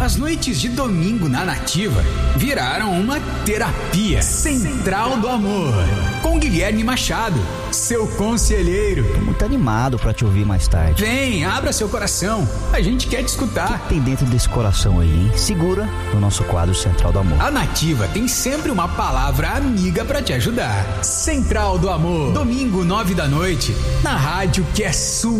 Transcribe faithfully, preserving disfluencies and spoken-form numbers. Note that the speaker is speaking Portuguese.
As noites de domingo na Nativa viraram uma terapia. Central do Amor, com Guilherme Machado, seu conselheiro. Tô muito animado pra te ouvir mais tarde. Vem, abra seu coração, a gente quer te escutar. O que tem dentro desse coração aí, hein? Segura no nosso quadro Central do Amor. A Nativa tem sempre uma palavra amiga pra te ajudar. Central do Amor, domingo nove da noite, na rádio que é sua.